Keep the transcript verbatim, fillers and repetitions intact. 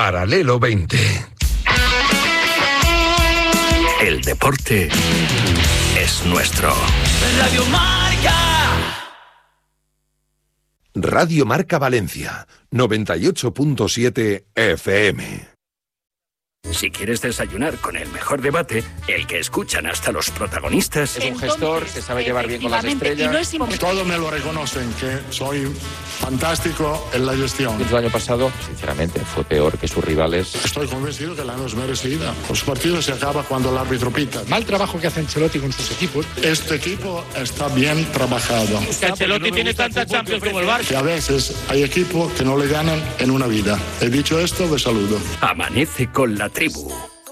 Paralelo veinte. El deporte es nuestro. Radio Marca. Radio Marca Valencia, noventa y ocho punto siete F M. Si quieres desayunar con el mejor debate, el que escuchan hasta los protagonistas. Es un gestor que sabe llevar bien con las estrellas. No Todos me lo reconocen, que soy fantástico en la gestión. El año pasado, sinceramente, fue peor que sus rivales. Estoy convencido que la no es merecida. Los partidos se acaban cuando el árbitro pita. Mal trabajo que hace Ancelotti con sus equipos. Este equipo está bien trabajado. Que Ancelotti no tiene tanta Champions como el Barça. Que a veces hay equipos que no le ganan en una vida. He dicho esto, les saludo. Amanece con la tribu.